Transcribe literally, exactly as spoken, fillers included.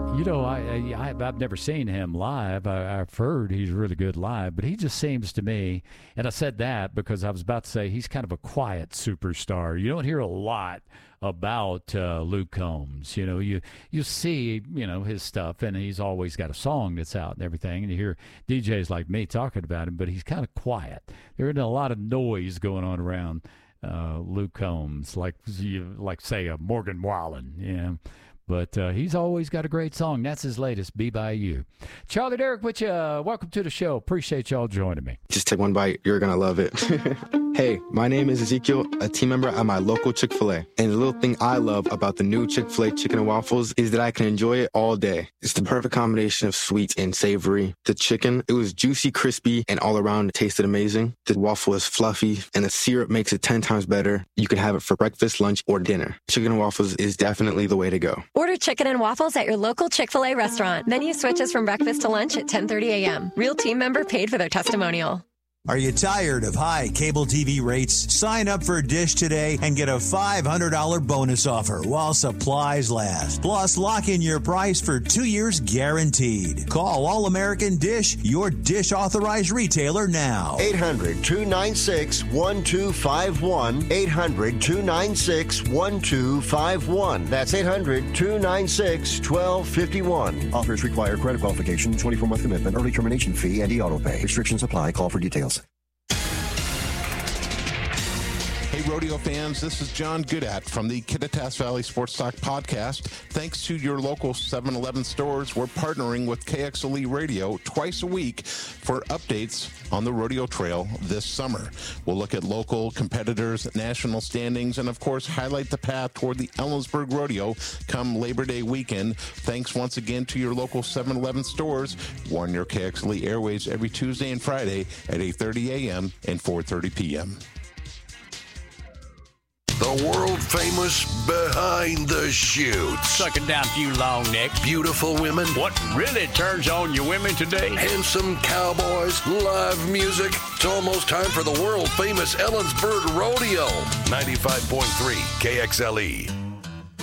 You know, I, I I've never seen him live. I, I've heard he's really good live, but he just seems to me, and I said that because I was about to say he's kind of a quiet superstar. You don't hear a lot about uh, Luke Combs. You know, you you see, you know, his stuff, and he's always got a song that's out and everything, and you hear D Js like me talking about him, but he's kind of quiet. There isn't a lot of noise going on around uh, Luke Combs, like you like say a Morgan Wallen, you know. But uh, he's always got a great song. That's his latest, Be By You. Charlie Derrick with you. Uh, welcome to the show. Appreciate y'all joining me. Just take one bite. You're going to love it. Hey, my name is Ezekiel, a team member at my local Chick-fil-A. And the little thing I love about the new Chick-fil-A chicken and waffles is that I can enjoy it all day. It's the perfect combination of sweet and savory. The chicken, it was juicy, crispy, and all around it tasted amazing. The waffle is fluffy, and the syrup makes it ten times better. You can have it for breakfast, lunch, or dinner. Chicken and waffles is definitely the way to go. Order chicken and waffles at your local Chick-fil-A restaurant. Menu switches from breakfast to lunch at ten thirty a.m. Real team member paid for their testimonial. Are you tired of high cable T V rates? Sign up for Dish today and get a five hundred dollars bonus offer while supplies last. Plus, lock in your price for two years guaranteed. Call All American Dish, your Dish authorized retailer now. eight hundred, two nine six, one two five one. eight hundred, two nine six, one two five one. That's eight hundred, two nine six, one two five one. Offers require credit qualification, twenty-four month commitment, early termination fee, and e-auto pay. Restrictions apply. Call for details. Hey, rodeo fans, this is John Goodat from the Kittitas Valley Sports Talk podcast. Thanks to your local seven eleven stores, we're partnering with K X L E Radio twice a week for updates on the rodeo trail this summer. We'll look at local competitors, national standings, and of course, highlight the path toward the Ellensburg Rodeo come Labor Day weekend. Thanks once again to your local seven eleven stores. We're on your K X L E airwaves every Tuesday and Friday at eight thirty a.m. and four thirty p.m. The world-famous Behind the Chutes. Sucking down a few long necks. Beautiful women. What really turns on your women today? Handsome cowboys. Live music. It's almost time for the world-famous Ellensburg Rodeo. ninety-five point three K X L E.